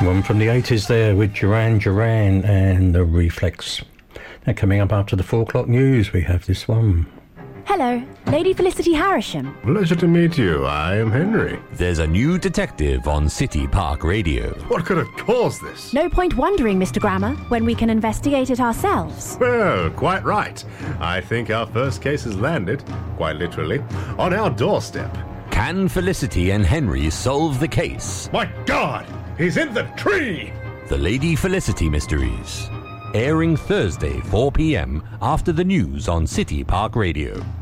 One from the 80s there with Duran Duran and the Reflex. Now coming up after the 4 o'clock news, we have this one. Hello, Lady Felicity Harrison. Pleasure to meet you. I am Henry. There's a new detective on City Park Radio. What could have caused this? No point wondering, Mr. Grammer, when we can investigate it ourselves. Well, quite right. I think our first case has landed, quite literally, on our doorstep. Can Felicity and Henry solve the case? My God! He's in the tree! The Lady Felicity Mysteries. Airing Thursday, 4 p.m. after the news on City Park Radio.